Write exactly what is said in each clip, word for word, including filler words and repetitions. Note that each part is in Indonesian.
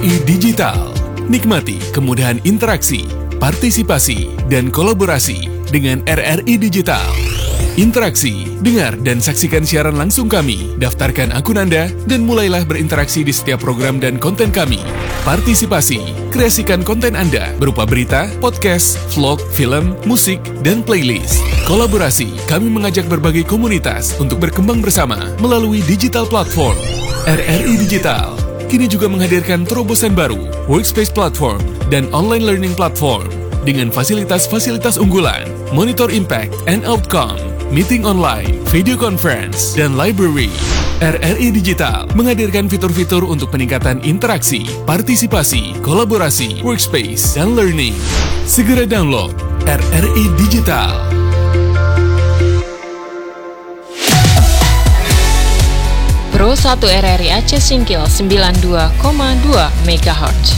I Digital. Nikmati kemudahan interaksi, partisipasi, dan kolaborasi dengan R R I Digital. Interaksi, dengar dan saksikan siaran langsung kami, daftarkan akun Anda, dan mulailah berinteraksi di setiap program dan konten kami. Partisipasi, kreasikan konten Anda berupa berita, podcast, vlog, film, musik, dan playlist. Kolaborasi, kami mengajak berbagai komunitas untuk berkembang bersama melalui digital platform. R R I Digital kini juga menghadirkan terobosan baru, workspace platform, dan online learning platform dengan fasilitas-fasilitas unggulan, monitor impact and outcome, meeting online, video conference, dan library. R R I Digital menghadirkan fitur-fitur untuk peningkatan interaksi, partisipasi, kolaborasi, workspace, dan learning. Segera download R R I Digital. Pro satu R R I Aceh Singkil sembilan puluh dua koma dua megahertz.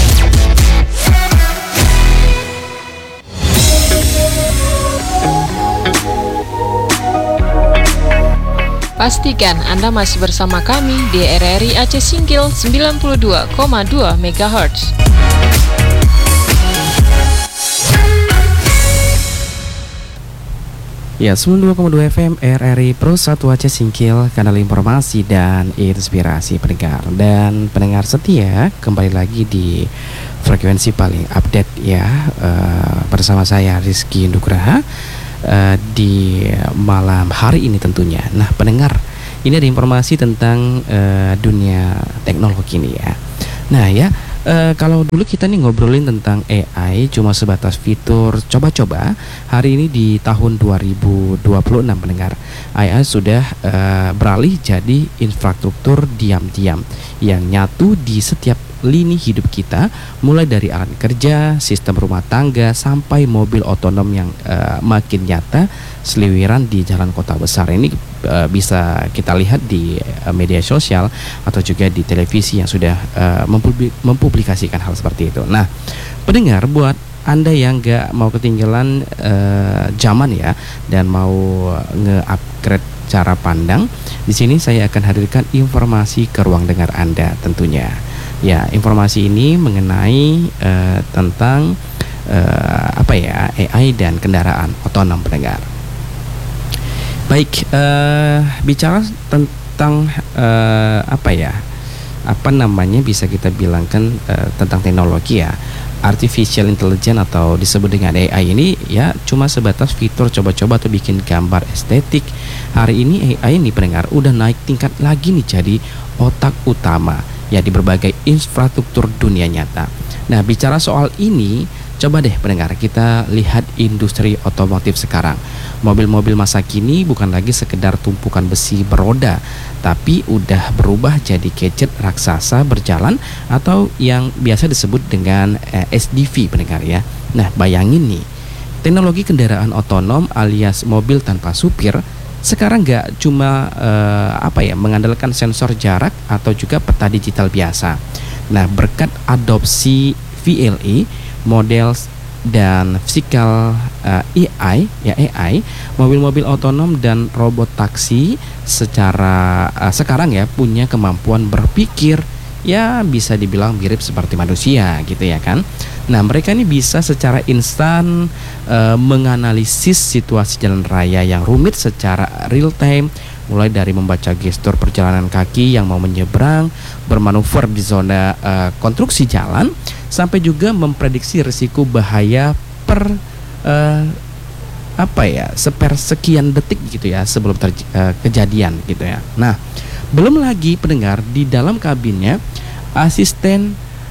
Pastikan Anda masih bersama kami di R R I Aceh Singkil sembilan puluh dua koma dua megahertz. Ya, sembilan puluh dua koma dua F M R R I Pro satu Aceh Singkil, kanal informasi dan inspirasi pendengar. Dan pendengar setia, kembali lagi di frekuensi paling update ya, uh, bersama saya Rizky Nugraha uh, di malam hari ini tentunya. Nah pendengar, ini ada informasi tentang uh, dunia teknologi ini ya. Nah ya, Uh, kalau dulu kita nih ngobrolin tentang A I cuma sebatas fitur coba-coba, hari ini di tahun dua ribu dua puluh enam pendengar, A I sudah uh, beralih jadi infrastruktur diam-diam yang nyatu di setiap lini hidup kita, mulai dari alat kerja, sistem rumah tangga, sampai mobil otonom yang uh, makin nyata seliwiran di jalan kota besar. Ini uh, bisa kita lihat di uh, media sosial atau juga di televisi yang sudah uh, mempublik- mempublikasikan hal seperti itu. Nah, pendengar, buat Anda yang gak mau ketinggalan uh, zaman ya, dan mau nge-upgrade cara pandang, di sini saya akan hadirkan informasi ke ruang dengar Anda tentunya. Ya, informasi ini mengenai uh, tentang uh, apa ya, A I dan kendaraan otonom pendengar. Baik, uh, bicara tentang uh, apa ya, apa namanya bisa kita bilangkan uh, tentang teknologi ya, artificial intelligence atau disebut dengan A I ini ya cuma sebatas fitur coba-coba atau bikin gambar estetik. Hari ini A I ini pendengar udah naik tingkat lagi nih jadi otak utama ya di berbagai infrastruktur dunia nyata. Nah, bicara soal ini, coba deh pendengar kita lihat industri otomotif sekarang. Mobil-mobil masa kini bukan lagi sekedar tumpukan besi beroda, tapi udah berubah jadi gadget raksasa berjalan atau yang biasa disebut dengan eh, S D V pendengar ya. Nah, bayangin nih, teknologi kendaraan otonom alias mobil tanpa supir sekarang nggak cuma eh, apa ya mengandalkan sensor jarak atau juga peta digital biasa. Nah, berkat adopsi V L E, model dan physical uh, A I ya A I, mobil-mobil otonom dan robot taksi secara uh, sekarang ya punya kemampuan berpikir ya bisa dibilang mirip seperti manusia gitu ya kan. Nah, mereka ini bisa secara instan uh, menganalisis situasi jalan raya yang rumit secara real time, mulai dari membaca gestur perjalanan kaki yang mau menyeberang, bermanuver di zona uh, konstruksi jalan, sampai juga memprediksi risiko bahaya per uh, apa ya sepersekian detik gitu ya sebelum ter, uh, kejadian gitu ya. Nah, belum lagi pendengar di dalam kabinnya asisten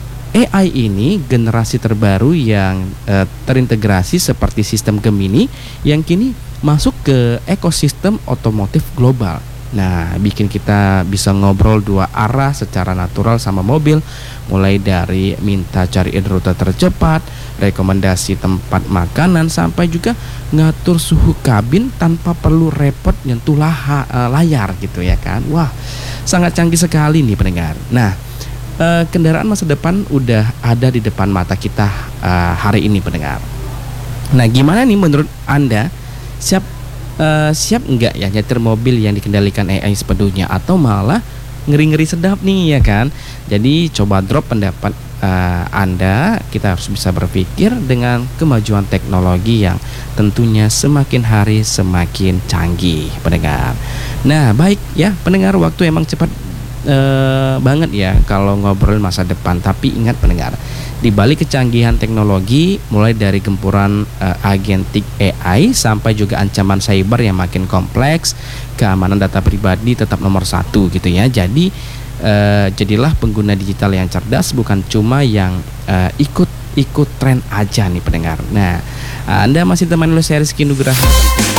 A I ini generasi terbaru yang uh, terintegrasi seperti sistem Gemini yang kini masuk ke ekosistem otomotif global. Nah, bikin kita bisa ngobrol dua arah secara natural sama mobil, mulai dari minta cariin rute tercepat, rekomendasi tempat makanan, sampai juga ngatur suhu kabin tanpa perlu repot nyentuh laha, uh, layar gitu ya kan. Wah, sangat canggih sekali nih pendengar. Nah, uh, kendaraan masa depan udah ada di depan mata kita uh, hari ini pendengar. Nah, gimana nih menurut Anda? Siap uh, siap enggak ya nyetir mobil yang dikendalikan A I sepenuhnya, atau malah ngeri-ngeri sedap nih ya kan. Jadi coba drop pendapat uh, Anda. Kita harus bisa berpikir dengan kemajuan teknologi yang tentunya semakin hari semakin canggih, pendengar. Nah baik ya pendengar, waktu emang cepat uh, banget ya kalau ngobrol masa depan. Tapi ingat pendengar, di balik kecanggihan teknologi, mulai dari gempuran uh, agentic A I sampai juga ancaman cyber yang makin kompleks, keamanan data pribadi tetap nomor satu gitu ya. Jadi uh, jadilah pengguna digital yang cerdas, bukan cuma yang uh, ikut ikut tren aja nih pendengar. Nah, Anda masih teman oleh saya Rizky Nugraha.